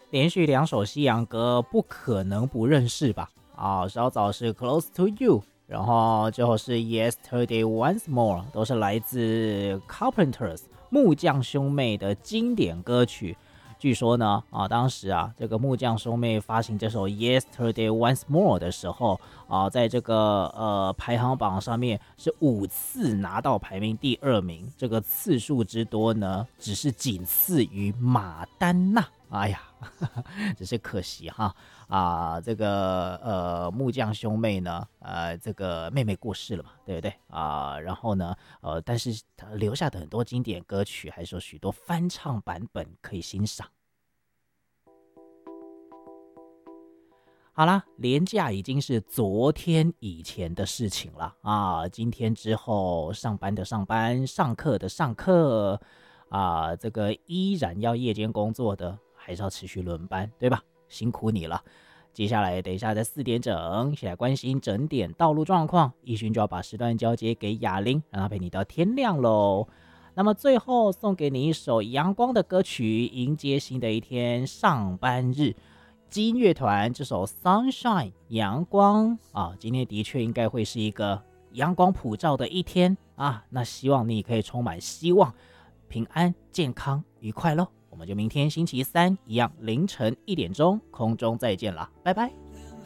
连续2首西洋歌，不可能不认识吧？稍早是 Close to You， 然后最后是 Yesterday Once More， 都是来自 Carpenters 木匠兄妹的经典歌曲。据说呢，当时这个木匠兄妹发行这首 Yesterday Once More 的时候，在这个排行榜上面是5次拿到排名第2名，这个次数之多呢，只是仅次于马丹娜。哎呀，只是可惜哈这个木匠兄妹呢，这个妹妹过世了嘛，对不对然后呢，但是他留下的很多经典歌曲，还是有许多翻唱版本可以欣赏。好啦，连假已经是昨天以前的事情了今天之后上班的上班，上课的上课这个依然要夜间工作的，还是要持续轮班，对吧？辛苦你了。接下来等一下在4点整，一起来关心整点道路状况。奕迅就要把时段交接给雅玲，让她陪你到天亮喽。那么最后送给你一首阳光的歌曲，迎接新的一天上班日。基因乐团这首 Sunshine 阳光今天的确应该会是一个阳光普照的一天那希望你可以充满希望，平安健康愉快咯。我们就明天星期三一样凌晨1点钟空中再见啦，拜拜。